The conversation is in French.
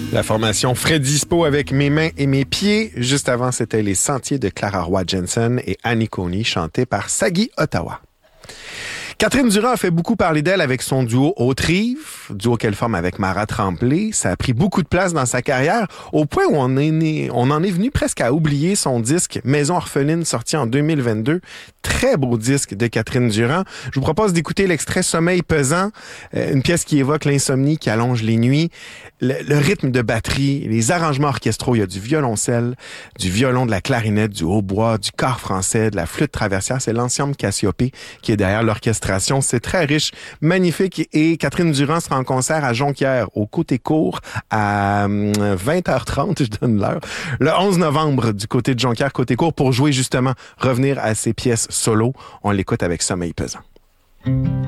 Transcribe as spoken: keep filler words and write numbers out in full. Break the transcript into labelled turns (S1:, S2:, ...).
S1: La formation Freddy Spo avec Mes mains et mes pieds. Juste avant, c'était Les Sentiers de Clara Roy Jensen et Annie Coney, chantés par Sagi Ottawa. Catherine Durand a fait beaucoup parler d'elle avec son duo Haute-Rive, duo qu'elle forme avec Mara Tremblay. Ça a pris beaucoup de place dans sa carrière, au point où on, est né, on en est venu presque à oublier son disque Maison orpheline, sorti en deux mille vingt-deux. Très beau disque de Catherine Durand. Je vous propose d'écouter l'extrait Sommeil pesant, euh, une pièce qui évoque l'insomnie, qui allonge les nuits, le, le rythme de batterie, les arrangements orchestraux. Il y a du violoncelle, du violon, de la clarinette, du hautbois, du cor français, de la flûte traversière. C'est l'ensemble Cassiopée qui est derrière l'orchestration. C'est très riche, magnifique. Et Catherine Durand sera en concert à Jonquière, au Côté Court, à vingt heures trente, je donne l'heure, le onze novembre, du côté de Jonquière, Côté Court, pour jouer justement, revenir à ses pièces solo. On l'écoute avec Sommeil pesant.